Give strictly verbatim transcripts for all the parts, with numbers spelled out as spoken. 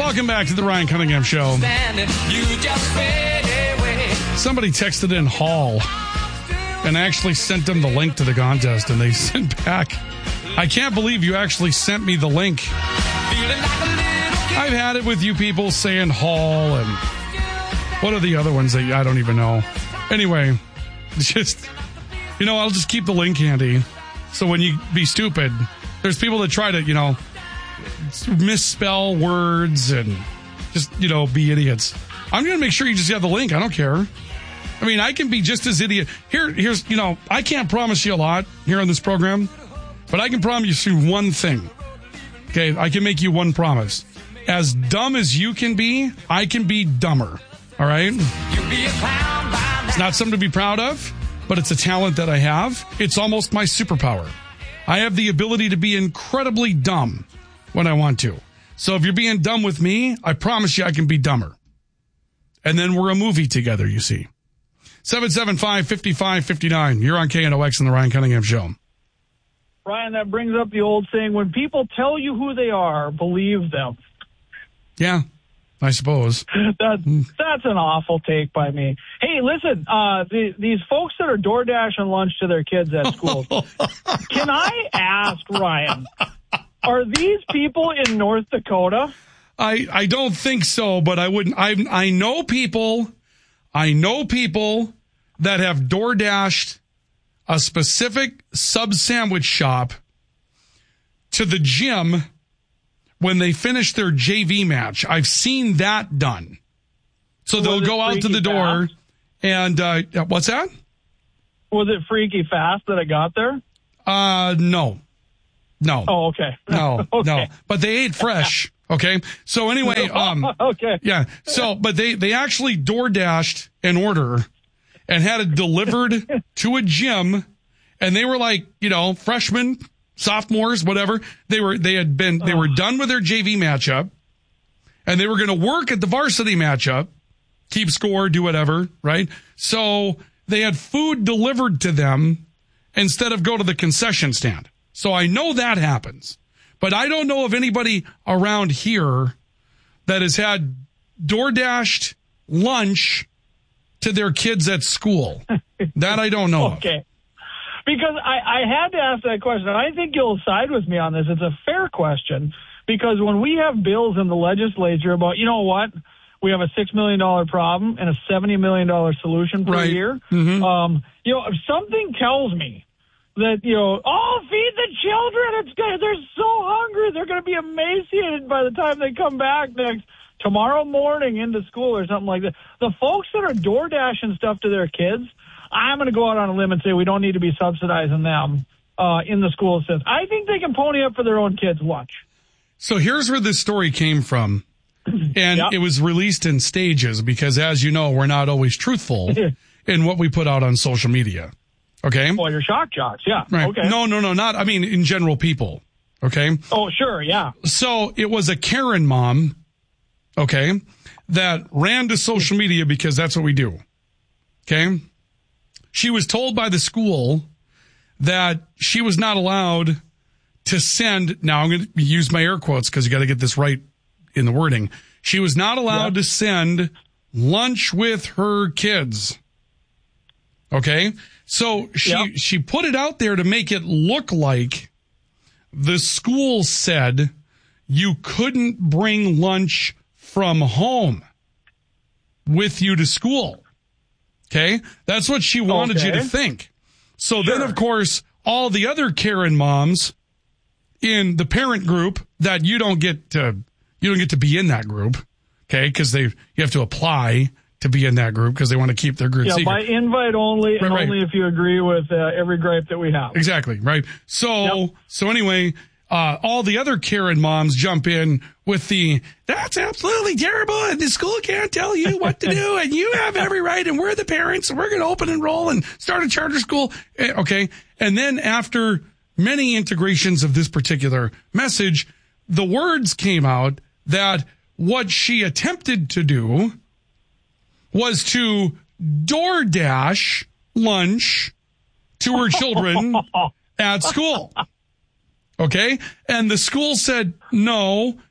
Welcome back to the Ryan Cunningham Show. Somebody texted in Hall and actually sent them the link to the contest, and they sent back, I can't believe you actually sent me the link. I've had it with you people saying Hall, and what are the other ones that I don't even know? Anyway, just, you know, I'll just keep the link handy. So when you be stupid, there's people that try to, you know, misspell words and just, you know, be idiots. I'm going to make sure you just have the link. I don't care. I mean, I can be just as idiot. Here, here's, you know, I can't promise you a lot here on this program, but I can promise you one thing. Okay, I can make you one promise. As dumb as you can be, I can be dumber. All right? It's not something to be proud of, but it's a talent that I have. It's almost my superpower. I have the ability to be incredibly dumb when I want to. So if you're being dumb with me, I promise you I can be dumber. And then we're a movie together, you see. seven seven five, five five five nine. You're on K N O X and the Ryan Cunningham Show. Ryan, that brings up the old saying, when people tell you who they are, believe them. Yeah, I suppose. That's, that's an awful take by me. Hey, listen, uh, the, these folks that are door dashing lunch to their kids at school, can I ask, Ryan, are these people in North Dakota? I, I don't think so, but I wouldn't. I I know people, I know people that have door dashed a specific sub sandwich shop to the gym when they finish their J V match. I've seen that done. So they'll go out to the door fast? and, uh, what's that? Was it freaky fast that it got there? Uh, no. No. Oh, okay. No, okay. no. But they ate fresh. Okay. So anyway, um, okay. Yeah. So, but they, they actually door dashed an order and had it delivered to a gym, and they were like, you know, freshmen, sophomores, whatever. They were, they had been, they were done with their J V matchup, and they were going to work at the varsity matchup, keep score, do whatever, right? So they had food delivered to them instead of go to the concession stand. So I know that happens, but I don't know of anybody around here that has had door dashed lunch to their kids at school. That I don't know okay. of. Because I, I had to ask that question. I think you'll side with me on this. It's a fair question, because when we have bills in the legislature about, you know what, we have a six million dollars problem and a seventy million dollars solution per right. year. Mm-hmm. Um, you know, if something tells me that, you know, oh, feed the children, it's good. They're so hungry. They're going to be emaciated by the time they come back next tomorrow morning into school or something like that. The folks that are door dashing stuff to their kids, I'm going to go out on a limb and say we don't need to be subsidizing them uh, in the school system. I think they can pony up for their own kids' lunch. So here's where this story came from. And yep. It was released in stages because, as you know, we're not always truthful in what we put out on social media. Okay? Well, you're shock jocks, yeah. Right. Okay. No, no, no, not, I mean, in general people. Okay? Oh, sure, yeah. So it was a Karen mom, okay, that ran to social media because that's what we do. Okay? She was told by the school that she was not allowed to send, now I'm going to use my air quotes because you got to get this right in the wording. She was not allowed yep. to send lunch with her kids. Okay? So she, yep. she put it out there to make it look like the school said you couldn't bring lunch from home with you to school. Okay? That's what she wanted okay. you to think. So sure. then, of course, all the other Karen moms in the parent group that you don't get to, you don't get to be in that group. Okay? Because they, you have to apply to be in that group because they want to keep their group yeah, secret. by invite only, right, and right. only if you agree with uh, every gripe that we have. Exactly, right? So, yep. so anyway, uh, all the other Karen moms jump in with the, that's absolutely terrible, and the school can't tell you what to do, and you have every right, and we're the parents, and we're going to open enroll and start a charter school. Okay, and then after many integrations of this particular message, the words came out that what she attempted to do was to DoorDash lunch to her children at school. Okay? And the school said, no,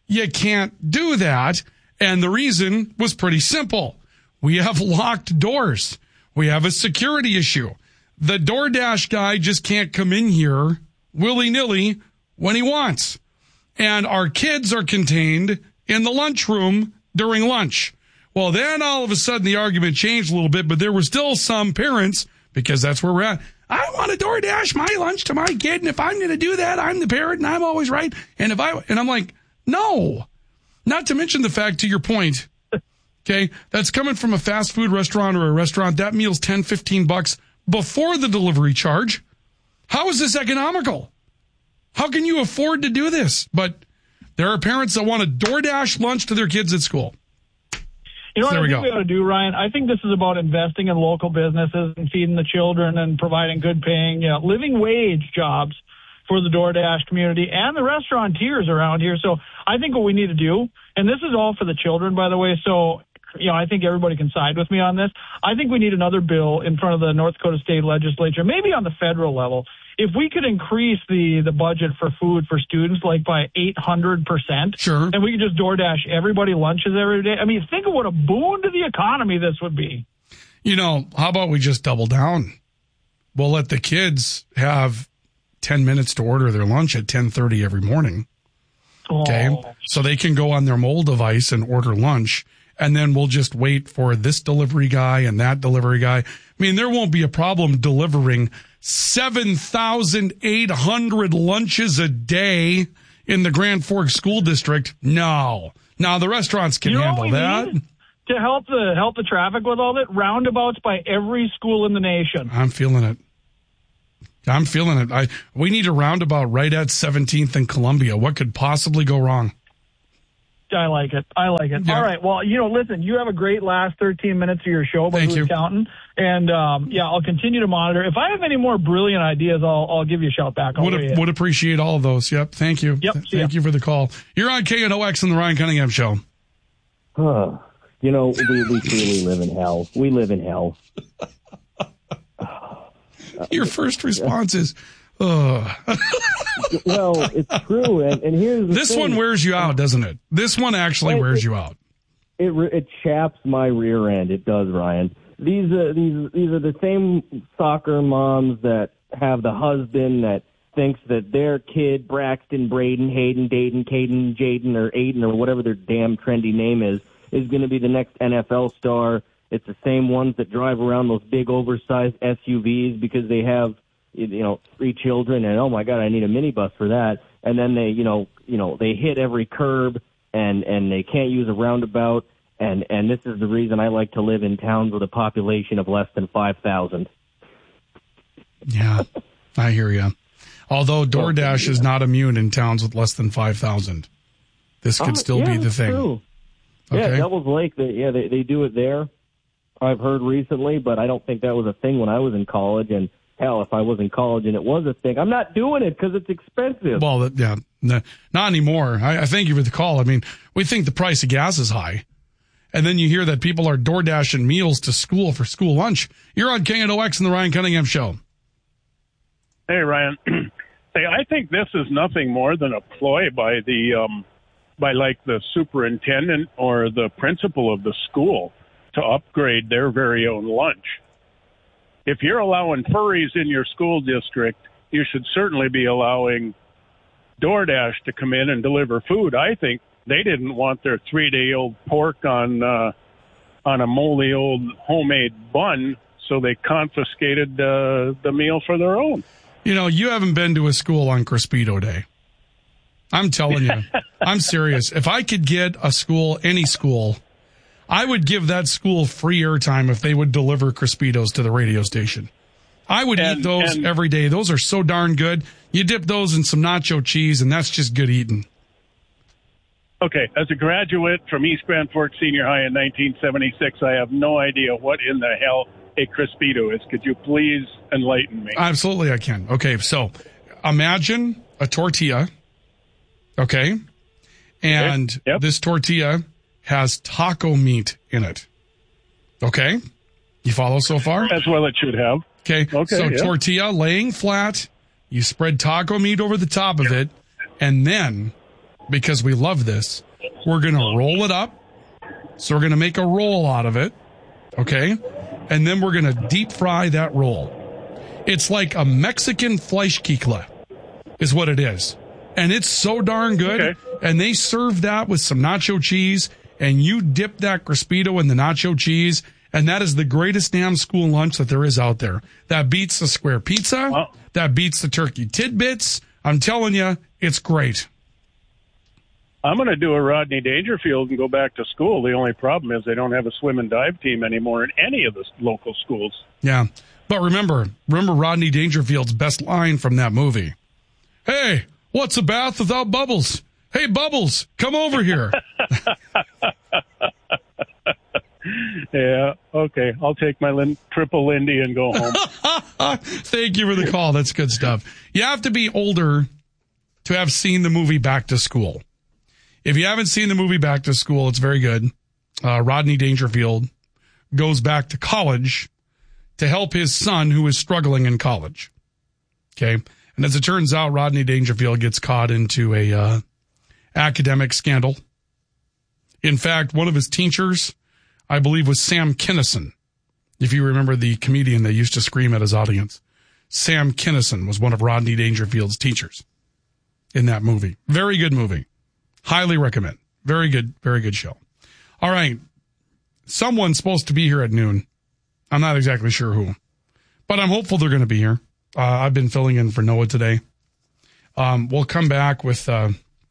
you can't do that. And the reason was pretty simple. We have locked doors. We have a security issue. The DoorDash guy just can't come in here willy-nilly when he wants. And our kids are contained in the lunchroom during lunch. Well, then all of a sudden the argument changed a little bit, but there were still some parents, because that's where we're at. I want to DoorDash my lunch to my kid, and if I'm going to do that, I'm the parent, and I'm always right. And if I, and I'm like, no. Not to mention the fact, to your point, okay, that's coming from a fast food restaurant or a restaurant. That meal's ten, fifteen bucks before the delivery charge. How is this economical? How can you afford to do this? But there are parents that want to DoorDash lunch to their kids at school. You know what There I we think go. we ought to do, Ryan? I think this is about investing in local businesses and feeding the children and providing good paying, you know, living wage jobs for the DoorDash community and the restaurateurs around here. So I think what we need to do, and this is all for the children, by the way, so, you know, I think everybody can side with me on this. I think we need another bill in front of the North Dakota State Legislature, maybe on the federal level. If we could increase the, the budget for food for students like by eight hundred percent, Sure. and we could just DoorDash everybody lunches every day. I mean, think of what a boon to the economy this would be. You know, how about we just double down? We'll let the kids have ten minutes to order their lunch at ten thirty every morning. Okay. Oh. So they can go on their mobile device and order lunch. And then we'll just wait for this delivery guy and that delivery guy. I mean, there won't be a problem delivering seven thousand eight hundred lunches a day in the Grand Forks School District. No. Now the restaurants can You know handle what we that. need to help the help the traffic with all that? Roundabouts by every school in the nation. I'm feeling it. I'm feeling it. I we need a roundabout right at seventeenth and Columbia. What could possibly go wrong? I like it. I like it. Yeah. All right. Well, you know, listen, you have a great last thirteen minutes of your show, but Thank who's you. counting? And, um, yeah, I'll continue to monitor. If I have any more brilliant ideas, I'll, I'll give you a shout back. I'll Would weigh in. would appreciate all of those. Yep. Thank you. Yep, Th- see ya. Thank you for the call. You're on K N O X and the Ryan Cunningham Show. Huh. You know, we, we truly live in hell. We live in hell. Your first response is, ugh. Well, it's true. And, and here's the This thing. one wears you out, doesn't it? This one actually It- wears it- you out. It re- it chaps my rear end. It does, Ryan. These are these these are the same soccer moms that have the husband that thinks that their kid, Braxton, Braden, Hayden, Dayton, Caden, Jaden, or Aiden, or whatever their damn trendy name is, is going to be the next N F L star. It's the same ones that drive around those big oversized S U Vs because they have, you know, three children, and oh my God, I need a minibus for that. And then they, you know, you know, they hit every curb, and and they can't use a roundabout. And and this is the reason I like to live in towns with a population of less than five thousand. Yeah, I hear you. Although DoorDash is not immune in towns with less than five thousand. This could Oh, still yeah, be the that's thing. True. Okay. Yeah, Devil's Lake, they, yeah, they, they do it there. I've heard recently, but I don't think that was a thing when I was in college. And hell, if I was in college and it was a thing, I'm not doing it because it's expensive. Well, that- yeah, no, not anymore. I, I thank you for the call. I mean, we think the price of gas is high. And then you hear that people are DoorDashing meals to school for school lunch. You're on K N O X and the Ryan Cunningham Show. Hey, Ryan. Hey, I think this is nothing more than a ploy by the, um, by like the superintendent or the principal of the school to upgrade their very own lunch. If you're allowing furries in your school district, you should certainly be allowing DoorDash to come in and deliver food. I think they didn't want their three-day-old pork on uh, on a moldy old homemade bun, so they confiscated uh, the meal for their own. You know, you haven't been to a school on Crispito Day. I'm telling you. I'm serious. If I could get a school, any school, I would give that school free airtime if they would deliver Crispitos to the radio station. I would And- eat those and- every day. Those are so darn good. You dip those in some nacho cheese, and that's just good eating. Okay, as a graduate from East Grand Forks Senior High in nineteen seventy-six, I have no idea what in the hell a Crispito is. Could you please enlighten me? Absolutely, I can. Okay, so imagine a tortilla, okay? And Okay, yep. this tortilla has taco meat in it, okay? You follow so far? As well it should have. Okay, Okay, so yeah. tortilla laying flat, you spread taco meat over the top of it, and then because we love this. We're going to roll it up. So we're going to make a roll out of it. Okay? And then we're going to deep fry that roll. It's like a Mexican Fleischkekle is what it is. And it's so darn good. Okay. And they serve that with some nacho cheese, and you dip that Crispito in the nacho cheese, and that is the greatest damn school lunch that there is out there. That beats the square pizza. Wow. That beats the turkey tidbits. I'm telling you, it's great. I'm going to do a Rodney Dangerfield and go back to school. The only problem is they don't have a swim and dive team anymore in any of the local schools. Yeah. But remember, remember Rodney Dangerfield's best line from that movie. Hey, what's a bath without bubbles? Hey, Bubbles, come over here. Yeah, okay. I'll take my Lin- triple Lindy and go home. Thank you for the call. That's good stuff. You have to be older to have seen the movie Back to School. If you haven't seen the movie Back to School, it's very good. Uh, Rodney Dangerfield goes back to college to help his son who is struggling in college. Okay. And as it turns out, Rodney Dangerfield gets caught into a uh, academic scandal. In fact, one of his teachers, I believe, was Sam Kinison. If you remember the comedian that used to scream at his audience. Sam Kinison was one of Rodney Dangerfield's teachers in that movie. Very good movie. Highly recommend. Very good, very good show. All right. Someone's supposed to be here at noon. I'm not exactly sure who, but I'm hopeful they're going to be here. Uh, I've been filling in for Noah today. Um, we'll come back with uh,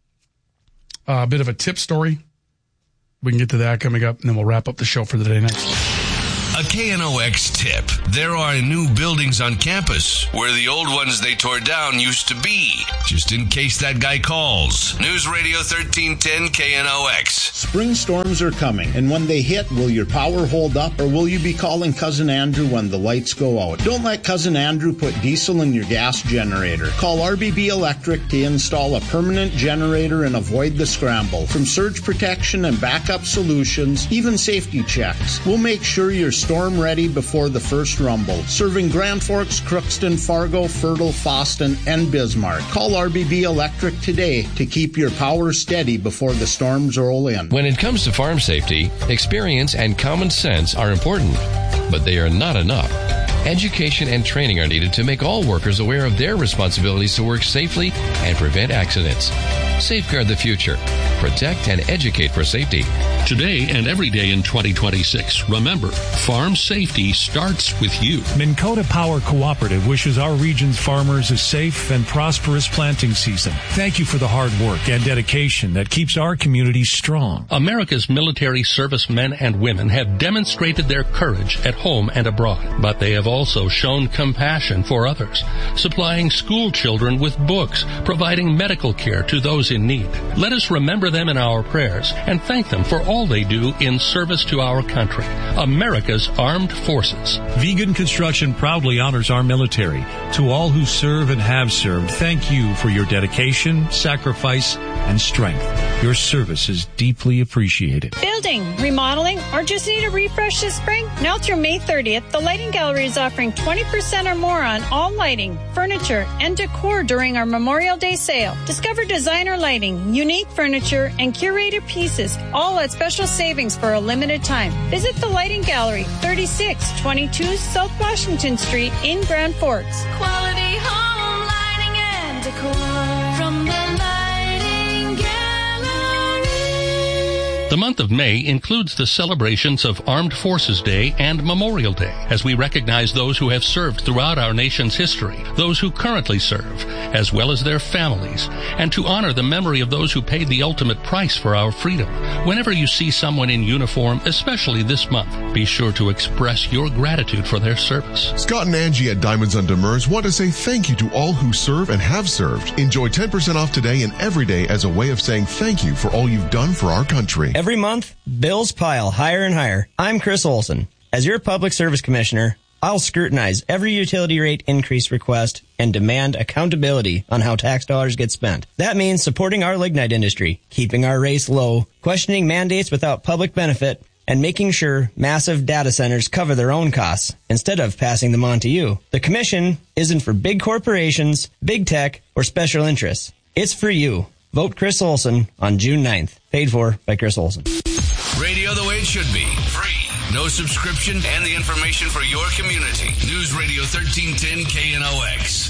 a bit of a tip story. We can get to that coming up, and then we'll wrap up the show for the day next. A K N O X tip. There are new buildings on campus where the old ones they tore down used to be. Just in case that guy calls. News Radio thirteen ten K N O X. Spring storms are coming, and when they hit, will your power hold up, or will you be calling Cousin Andrew when the lights go out? Don't let Cousin Andrew put diesel in your gas generator. Call R B B Electric to install a permanent generator and avoid the scramble. From surge protection and backup solutions, even safety checks, we'll make sure you're storm ready before the first rumble. Serving Grand Forks, Crookston, Fargo, Fertile, Foston, and Bismarck. Call R B B Electric today to keep your power steady before the storms roll in. When it comes to farm safety, experience and common sense are important, but they are not enough. Education and training are needed to make all workers aware of their responsibilities to work safely and prevent accidents. Safeguard the future. Protect and educate for safety. Today and every day in twenty twenty-six, remember, farm safety starts with you. Minn Kota Power Cooperative wishes our region's farmers a safe and prosperous planting season. Thank you for the hard work and dedication that keeps our community strong. America's military servicemen and women have demonstrated their courage at home and abroad, but they have also shown compassion for others, supplying school children with books, providing medical care to those in need. Let us remember them in our prayers and thank them for all they do in service to our country, America's armed forces. Vegan Construction proudly honors our military. To all who serve and have served, thank you for your dedication, sacrifice, and strength. Your service is deeply appreciated. Building, remodeling, or just need a refresh this spring? Now through May thirtieth, the Lighting Gallery is offering twenty percent or more on all lighting, furniture, and decor during our Memorial Day sale. Discover designer lighting, unique furniture, and curated pieces, all at special savings for a limited time. Visit the Lighting Gallery, thirty-six twenty-two South Washington Street in Grand Forks. Quality home lighting and decor from the Lighting Gallery. The month of May includes the celebrations of Armed Forces Day and Memorial Day, as we recognize those who have served throughout our nation's history, those who currently serve, as well as their families, and to honor the memory of those who paid the ultimate price for our freedom. Whenever you see someone in uniform, especially this month, be sure to express your gratitude for their service. Scott and Angie at Diamonds on Demers want to say thank you to all who serve and have served. Enjoy ten percent off today and every day as a way of saying thank you for all you've done for our country. Every month, bills pile higher and higher. I'm Chris Olson. As your Public Service Commissioner, I'll scrutinize every utility rate increase request and demand accountability on how tax dollars get spent. That means supporting our lignite industry, keeping our rates low, questioning mandates without public benefit, and making sure massive data centers cover their own costs instead of passing them on to you. The Commission isn't for big corporations, big tech, or special interests. It's for you, Vote Chris Olson on June ninth. Paid for by Chris Olson. Radio the way it should be. Free. No subscription and the information for your community. News Radio thirteen ten K N O X.